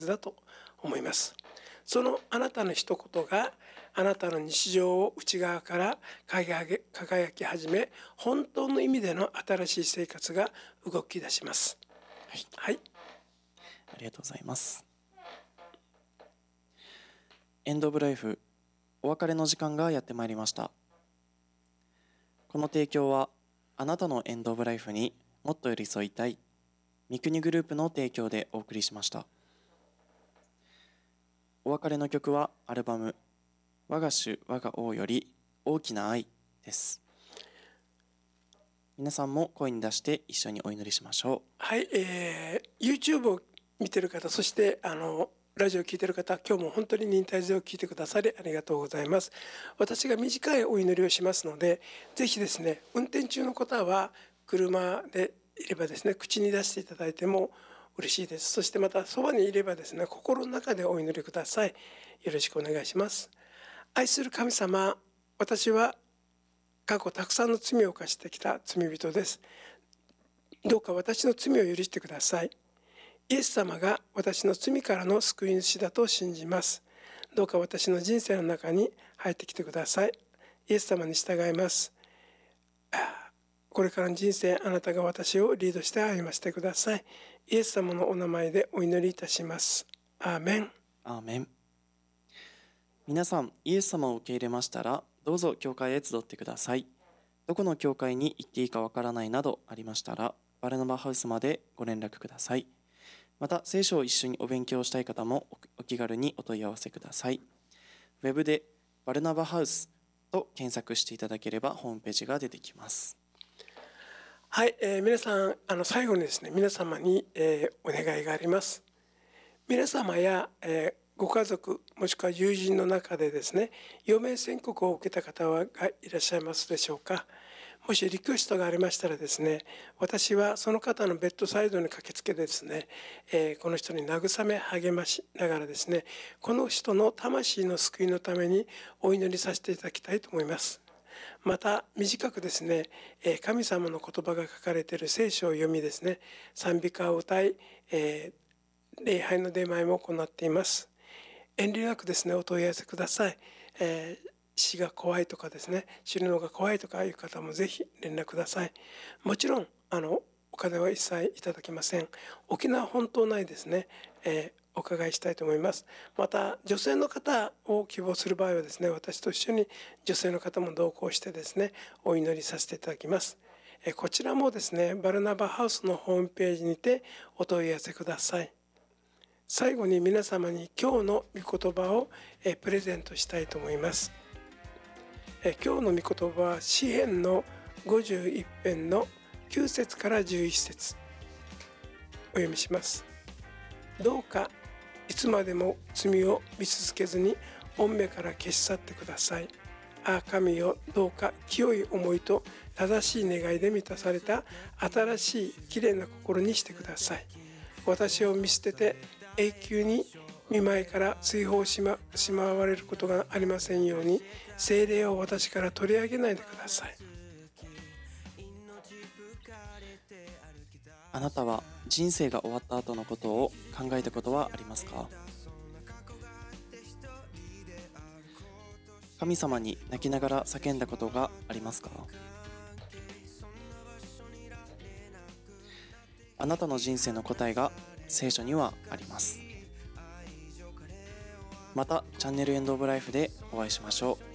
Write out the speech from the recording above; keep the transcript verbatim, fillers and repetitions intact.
だと思います。そのあなたの一言があなたの日常を内側から輝き始め、本当の意味での新しい生活が動き出します。 はい、 はい、 ありがとうございます。エンドオブライフ、お別れの時間がやってまいりました。この提供はあなたのエンドオブライフにもっと寄り添いたい三国グループの提供でお送りしました。お別れの曲はアルバム我が主我が王より大きな愛です。皆さんも声に出して一緒にお祈りしましょう。 はい、えー、YouTube を見てる方、そしてあのラジオを聞いてる方、今日も本当に忍耐強く聞いてくださりありがとうございます。私が短いお祈りをしますので、ぜひですね、運転中の方は車でいればですね、口に出していただいても嬉しいです。そしてまたそばにいればですね、心の中でお祈りください。よろしくお願いします。愛する神様、私は過去たくさんの罪を犯してきた罪人です。どうか私の罪を許してください。イエス様が私の罪からの救い主だと信じます。どうか私の人生の中に入ってきてください。イエス様に従います。これからの人生、あなたが私をリードして歩ませてください。イエス様のお名前でお祈りいたします。アーメン。 アーメン。皆さん、イエス様を受け入れましたら、どうぞ教会へ集ってください。どこの教会に行っていいかわからないなどありましたら、バルナバハウスまでご連絡ください。また、聖書を一緒にお勉強したい方もお気軽にお問い合わせください。ウェブでバルナバハウスと検索していただければホームページが出てきます。 はい、えー、皆さん、あの最後にですね、皆様に、えー、お願いがあります。皆様や、えー、ご家族もしくは友人の中でですね、余命宣告を受けた方がいらっしゃいますでしょうか。もしリクエストがありましたらですね、私はその方のベッドサイドに駆けつけてですね、えー、この人に慰め励ましながらですね、この人の魂の救いのためにお祈りさせていただきたいと思います。また短くですね、神様の言葉が書かれている聖書を読みですね、賛美歌を歌い、えー、礼拝の出前も行っています。遠慮なくですね、お問い合わせください。えー、死が怖いとかですね、死ぬのが怖いとかいう方もぜひ連絡ください。もちろんあのお金は一切いただきません。沖縄本島内ですね、えーお伺いしたいと思います。また女性の方を希望する場合はですね、私と一緒に女性の方も同行してですね、お祈りさせていただきます。こちらもですね、バルナバハウスのホームページにてお問い合わせください。最後に皆様に今日の御言葉をプレゼントしたいと思います。今日の御言葉は詩編のごじゅういち編のきゅう節からじゅういち節お読みします。どうかいつまでも罪を見続けずに御目から消し去ってください。ああ神よ、どうか清い思いと正しい願いで満たされた新しいきれいな心にしてください。私を見捨てて永久に御前から追放しま、しまわれることがありませんように、聖霊を私から取り上げないでください。 あなたは人生が終わった後のことを考えたことはありますか？神様に泣きながら叫んだことがありますか？あなたの人生の答えが聖書にはあります。またチャンネルエンドオブライフでお会いしましょう。